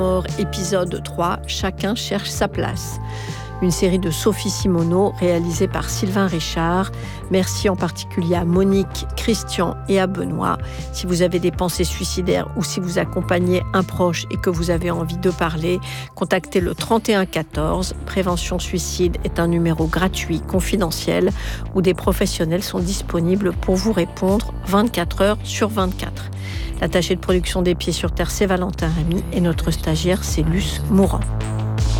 Épisode 3, Chacun cherche sa place. Une série de Sophie Simoneau réalisée par Sylvain Richard. Merci en particulier à Monique, Christian et à Benoît. Si vous avez des pensées suicidaires ou si vous accompagnez un proche et que vous avez envie de parler, contactez le 31 14. Prévention Suicide est un numéro gratuit, confidentiel, où des professionnels sont disponibles pour vous répondre 24 heures sur 24. L'attaché de production des Pieds sur Terre, c'est Valentin Rémy et notre stagiaire, c'est Luce Mourant.